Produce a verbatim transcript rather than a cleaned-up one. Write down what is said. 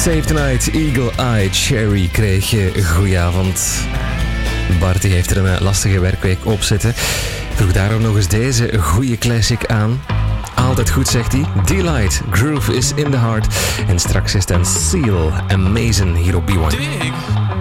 Save Tonight, Eagle Eye Cherry kreeg je. Goedenavond. Bart die heeft er een lastige werkweek op zitten. Vroeg daarom nog eens deze goede classic aan. Altijd goed, zegt hij. Delight, Groove is in the Heart. En straks is dan Seal, Amazing hier op B one.